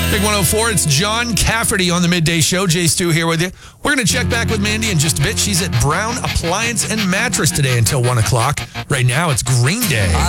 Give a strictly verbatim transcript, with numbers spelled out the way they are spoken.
Big one oh four, it's John Cafferty on the Midday Show. Jay Stu here with you. We're going to check back with Mandy in just a bit. She's at Brown Appliance and Mattress today until one o'clock. Right now, it's Green Day.